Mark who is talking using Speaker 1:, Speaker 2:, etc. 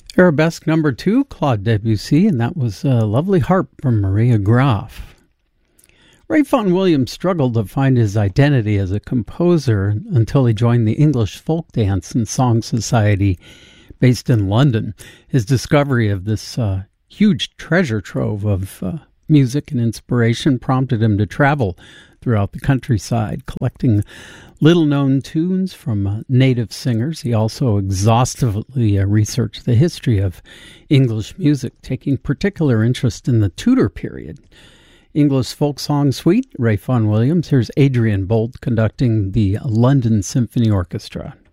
Speaker 1: Arabesque number 2, Claude Debussy, and that was a lovely harp from Maria Graf. Ray Vaughan Williams struggled to find his identity as a composer until he joined the English Folk Dance and Song Society based in London. His discovery of this huge treasure trove of music and inspiration prompted him to travel throughout the countryside, collecting little-known tunes from native singers. He also exhaustively researched the history of English music, taking particular interest in the Tudor period. English Folk Song Suite, Ray Vaughan Williams. Here's Adrian Bolt conducting the London Symphony Orchestra.